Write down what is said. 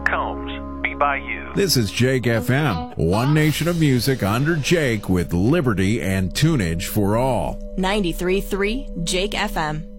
Combs, Be By You. This is Jake FM, one nation of music under Jake with liberty and tunage for all. 93.3 Jake FM.